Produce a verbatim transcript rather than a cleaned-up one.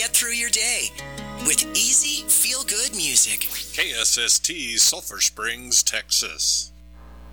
get through your day with easy, feel-good music. K S S T, Sulphur Springs, Texas.